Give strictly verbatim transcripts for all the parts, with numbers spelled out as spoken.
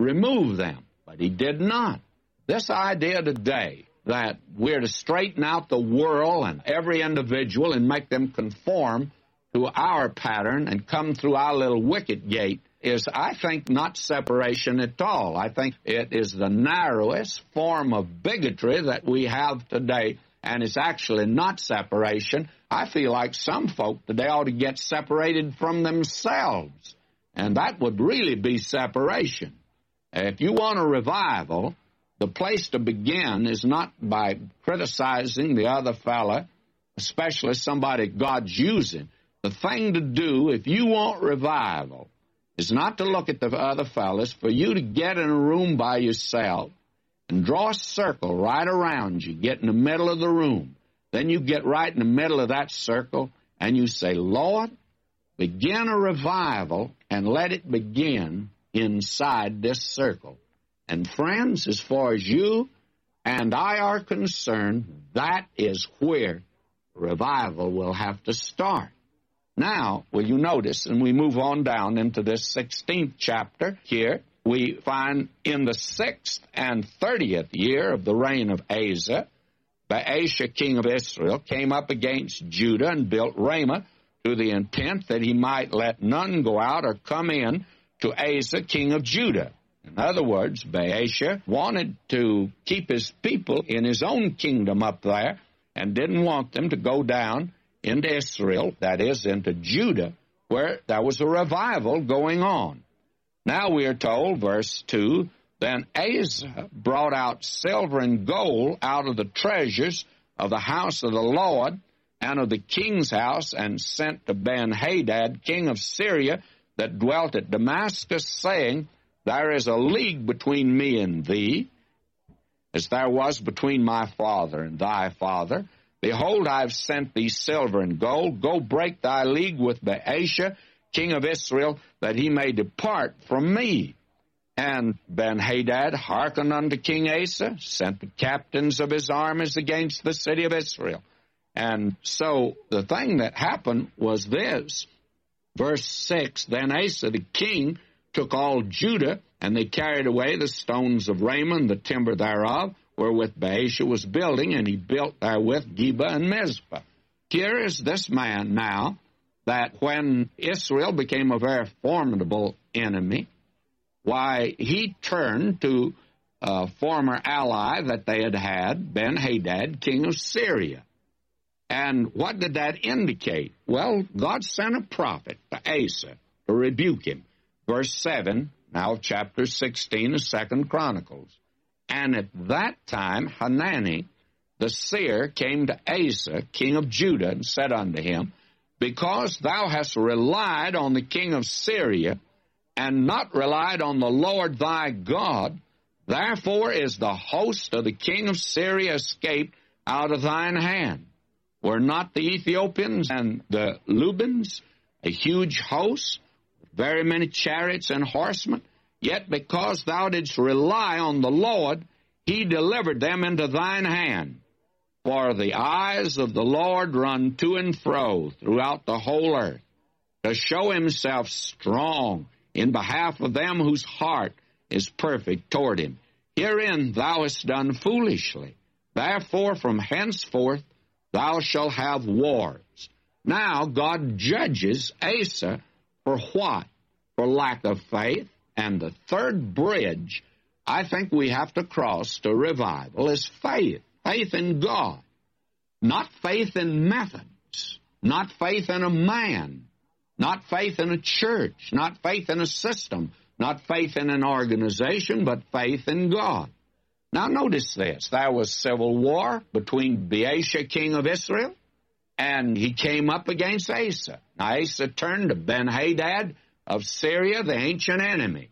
remove them, but he did not. This idea today that we're to straighten out the world and every individual and make them conform to our pattern and come through our little wicket gate is, I think, not separation at all. I think it is the narrowest form of bigotry that we have today, and it's actually not separation. I feel like some folk today ought to get separated from themselves, and that would really be separation. If you want a revival, the place to begin is not by criticizing the other fella, especially somebody God's using. The thing to do, if you want revival, is not to look at the other fellas, for you to get in a room by yourself and draw a circle right around you, get in the middle of the room. Then you get right in the middle of that circle and you say, Lord, begin a revival and let it begin inside this circle. And friends, as far as you and I are concerned, that is where revival will have to start. Now, will you notice, and we move on down into this sixteenth chapter here, we find in the sixth and thirtieth year of the reign of Asa, Baasha, king of Israel, came up against Judah and built Ramah to the intent that he might let none go out or come in to Asa, king of Judah. In other words, Baasha wanted to keep his people in his own kingdom up there and didn't want them to go down into Israel, that is, into Judah, where there was a revival going on. Now we are told, verse two, then Asa brought out silver and gold out of the treasures of the house of the Lord and of the king's house, and sent to Ben-Hadad, king of Syria, that dwelt at Damascus, saying, there is a league between me and thee, as there was between my father and thy father. Behold, I have sent thee silver and gold. Go break thy league with Baasha, king of Israel, that he may depart from me. And Ben-Hadad hearkened unto King Asa, sent the captains of his armies against the city of Israel. And so the thing that happened was this. Verse six, then Asa the king took all Judah, and they carried away the stones of Ramah and the timber thereof, wherewith Baasha was building, and he built therewith Geba and Mizpah. Here is this man now, that when Israel became a very formidable enemy, why, he turned to a former ally that they had had, Ben-Hadad, king of Syria. And what did that indicate? Well, God sent a prophet to Asa to rebuke him. Verse seven, now chapter sixteen of Second Chronicles. And at that time Hanani the seer came to Asa, king of Judah, and said unto him, because thou hast relied on the king of Syria, and not relied on the Lord thy God, therefore is the host of the king of Syria escaped out of thine hand. Were not the Ethiopians and the Lubans a huge host, very many chariots and horsemen? Yet because thou didst rely on the Lord, he delivered them into thine hand. For the eyes of the Lord run to and fro throughout the whole earth, to show himself strong in behalf of them whose heart is perfect toward him. Herein thou hast done foolishly. Therefore from henceforth thou shalt have wars. Now God judges Asa for what? For lack of faith. And the third bridge I think we have to cross to revival is faith. Faith in God. Not faith in methods. Not faith in a man. Not faith in a church. Not faith in a system. Not faith in an organization, but faith in God. Now notice this. There was civil war between Baasha, king of Israel, and he came up against Asa. Now Asa turned to Ben-Hadad of Syria, the ancient enemy.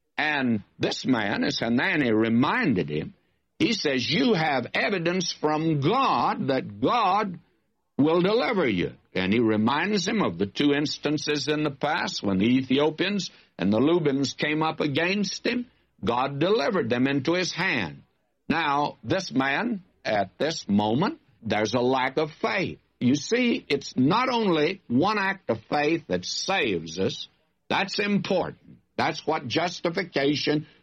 And this man, as Hanani reminded him, he says, you have evidence from God that God will deliver you. And he reminds him of the two instances in the past when the Ethiopians and the Lubans came up against him. God delivered them into his hand. Now, this man, at this moment, there's a lack of faith. You see, it's not only one act of faith that saves us. That's important. That's what justification